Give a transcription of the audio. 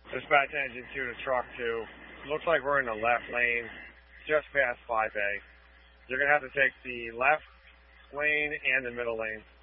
Dispatch engine 2 to truck 2. Looks like we're in the left lane, just past 5A. You're going to have to take the left lane and the middle lane.